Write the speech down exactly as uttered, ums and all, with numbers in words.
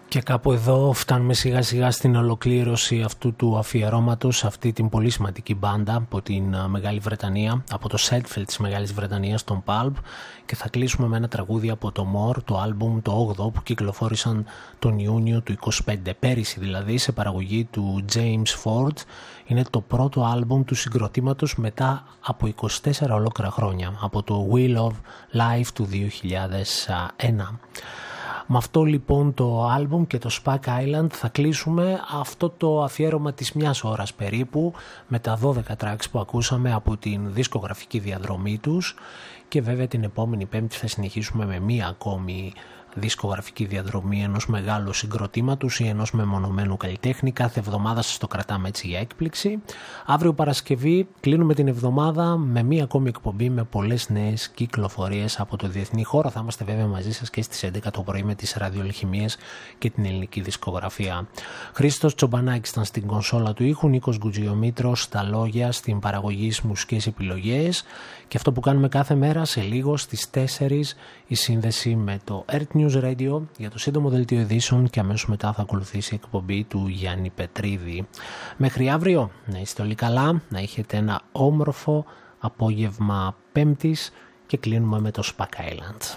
Και κάπου εδώ φτάνουμε σιγά σιγά στην ολοκλήρωση αυτού του αφιερώματος σε αυτή την πολύ σημαντική μπάντα από την Μεγάλη Βρετανία, από το Sheffield της Μεγάλης Βρετανίας, τον Pulp, και θα κλείσουμε με ένα τραγούδι από το More, το άλμπουμ το όγδοο που κυκλοφόρησαν τον Ιούνιο του είκοσι πέντε, πέρυσι δηλαδή, σε παραγωγή του James Ford. Είναι το πρώτο άλμπουμ του συγκροτήματος μετά από είκοσι τέσσερα ολόκληρα χρόνια, από το Wheel of Life του δύο χιλιάδες ένα. Με αυτό λοιπόν το άλμπουμ και το Spack Island θα κλείσουμε αυτό το αφιέρωμα της μιας ώρας περίπου, με τα δώδεκα tracks που ακούσαμε από την δισκογραφική διαδρομή τους, και βέβαια την επόμενη Πέμπτη θα συνεχίσουμε με μία ακόμη δισκογραφική διαδρομή ενός μεγάλου συγκροτήματος ή ενός μεμονωμένου καλλιτέχνη. Κάθε εβδομάδα σας το κρατάμε έτσι για έκπληξη. Αύριο Παρασκευή κλείνουμε την εβδομάδα με μία ακόμη εκπομπή με πολλές νέες κυκλοφορίες από το διεθνή χώρο. Θα είμαστε βέβαια μαζί σας και στις έντεκα το πρωί με τις ραδιολιχημίες και την ελληνική δισκογραφία. Χρήστος Τσομπανάκης ήταν στην κονσόλα του ήχου, Νίκος Γκουτζιομήτρος στα λόγια, στην παραγωγή στις μουσικές επιλογές, και αυτό που κάνουμε κάθε μέρα σε λίγο στις τέσσερις η σύνδεση με το Earth News Radio για το σύντομο δελτίο ειδήσεων, και αμέσως μετά θα ακολουθήσει η εκπομπή του Γιάννη Πετρίδη. Μέχρι αύριο να είστε όλοι καλά, να έχετε ένα όμορφο απόγευμα Πέμπτης, και κλείνουμε με το Spack Island.